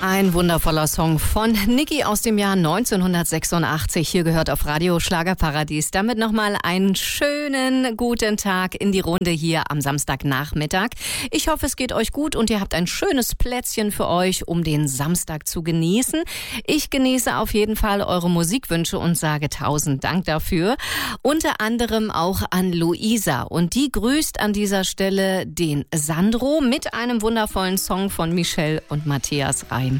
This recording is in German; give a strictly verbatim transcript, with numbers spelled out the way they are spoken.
Ein wundervoller Song von Niki aus dem Jahr neunzehnhundertsechsundachtzig. Hier gehört auf Radio Schlagerparadies. Damit nochmal einen schönen guten Tag in die Runde hier am Samstagnachmittag. Ich hoffe, es geht euch gut und ihr habt ein schönes Plätzchen für euch, um den Samstag zu genießen. Ich genieße auf jeden Fall eure Musikwünsche und sage tausend Dank dafür. Unter anderem auch an Luisa. Und die grüßt an dieser Stelle den Sandro mit einem wundervollen Song von Michelle und Matthias Reim.